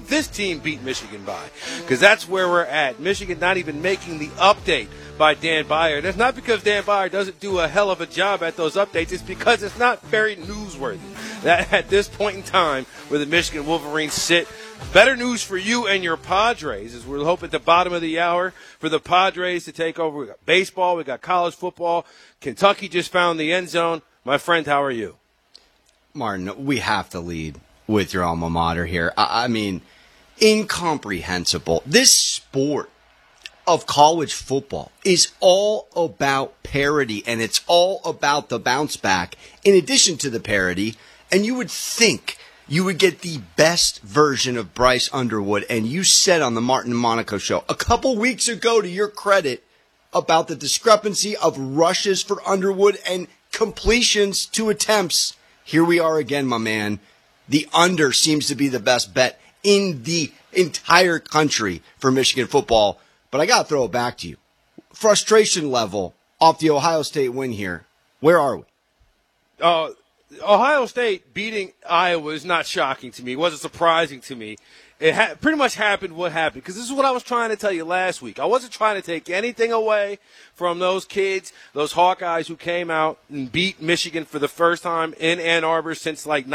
this team beat Michigan by, because that's where we're at. Michigan not even making the update by Dan Byer. That's not because Dan Byer doesn't do a hell of a job at those updates. It's because it's not very newsworthy. That at this point in time where the Michigan Wolverines sit, better news for you and your Padres as we're hoping at the bottom of the hour for the Padres to take over. We got baseball, we got college football. Kentucky just found the end zone. My friend, how are you? Martin, we have to lead with your alma mater here. I mean, incomprehensible. This sport of college football is all about parity, and it's all about the bounce back in addition to the parity. And you would think you would get the best version of Bryce Underwood. And you said on the Martin and Monaco show a couple weeks ago, to your credit, about the discrepancy of rushes for Underwood and completions to attempts. Here we are again, my man. The under seems to be the best bet in the entire country for Michigan football. But I got to throw it back to you. Frustration level off the Ohio State win here. Where are we? Ohio State beating Iowa is not shocking to me. It wasn't surprising to me. It pretty much happened what happened, because this is what I was trying to tell you last week. I wasn't trying to take anything away from those kids, those Hawkeyes who came out and beat Michigan for the first time in Ann Arbor since like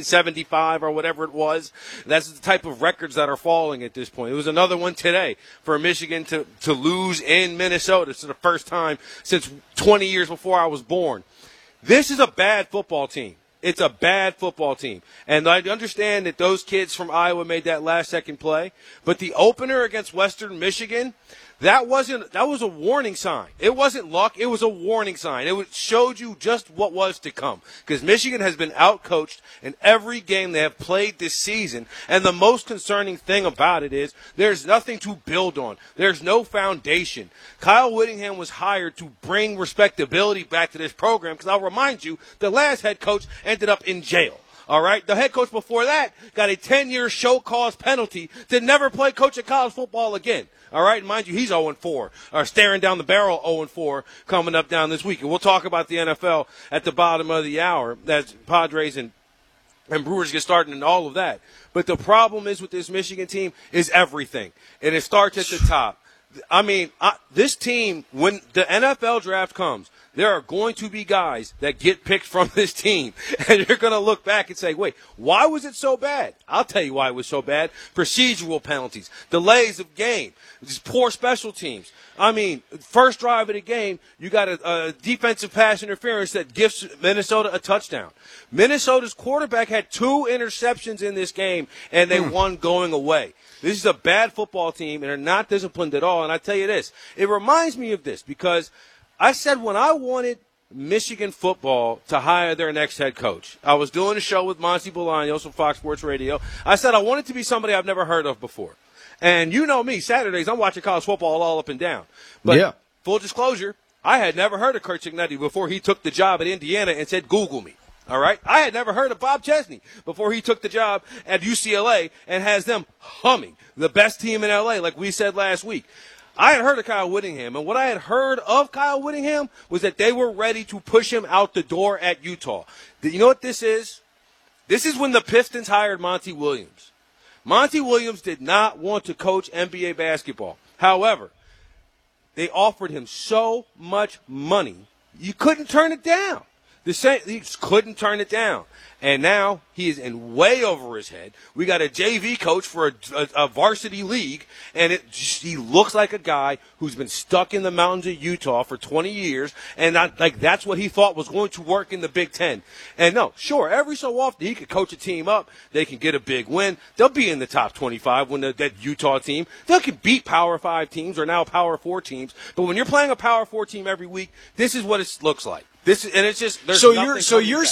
1975 or whatever it was. That's the type of records that are falling at this point. It was another one today for Michigan to lose in Minnesota. It's the first time since 20 years before I was born. This is a bad football team. It's a bad football team. And I understand that those kids from Iowa made that last-second play. But the opener against Western Michigan, that was a warning sign. It wasn't luck. It was a warning sign. It showed you just what was to come. Because Michigan has been outcoached in every game they have played this season. And the most concerning thing about it is there's nothing to build on. There's no foundation. Kyle Whittingham was hired to bring respectability back to this program, because I'll remind you, the last head coach ended up in jail. All right? The head coach before that got a 10-year show cause penalty to never play coach of college football again. All right? And mind you, he's 0-4, or staring down the barrel 0-4 coming up down this week. And we'll talk about the NFL at the bottom of the hour as Padres and Brewers get started and all of that. But the problem is with this Michigan team is everything. And it starts at the top. I mean, this team, when the NFL draft comes, there are going to be guys that get picked from this team, and you're going to look back and say, wait, why was it so bad? I'll tell you why it was so bad. Procedural penalties, delays of game, just poor special teams. I mean, first drive of the game, you got a defensive pass interference that gives Minnesota a touchdown. Minnesota's quarterback had 2 interceptions in this game, and they won going away. This is a bad football team, and they're not disciplined at all. And I tell you this, it reminds me of this, because I said when I wanted Michigan football to hire their next head coach, I was doing a show with Monty Bolaños from Fox Sports Radio. I said I want it to be somebody I've never heard of before. And you know me, Saturdays I'm watching college football all up and down. But full disclosure, I had never heard of Curt Cignetti before he took the job at Indiana and said, Google me. All right? I had never heard of Bob Chesney before he took the job at UCLA and has them humming, the best team in L.A., like we said last week. I had heard of Kyle Whittingham, and what I had heard of Kyle Whittingham was that they were ready to push him out the door at Utah. You know what this is? This is when the Pistons hired Monty Williams. Monty Williams did not want to coach NBA basketball. However, they offered him so much money, you couldn't turn it down. He just couldn't turn it down. And now he is in way over his head. We got a JV coach for a varsity league, and he looks like a guy who's been stuck in the mountains of Utah for 20 years, and that's what he thought was going to work in the Big Ten. And no, sure, every so often he could coach a team up. They can get a big win. They'll be in the top 25 when that Utah team. They can beat Power 5 teams or now Power 4 teams. But when you're playing a Power 4 team every week, this is what it looks like. It's just there's so you're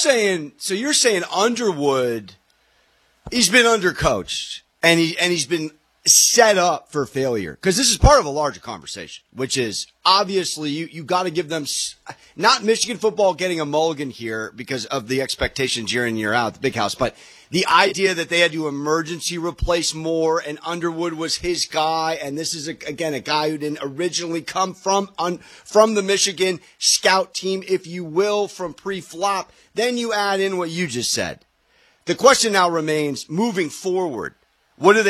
saying Underwood, he's been undercoached and he's been set up for failure, because this is part of a larger conversation, which is obviously you got to give them not Michigan football getting a mulligan here because of the expectations year in year out at the Big House, but the idea that they had to emergency replace Moore and Underwood was his guy, and this is again a guy who didn't originally come from the Michigan scout team, if you will, from pre-flop. Then you add in what you just said. The question now remains, moving forward, what do they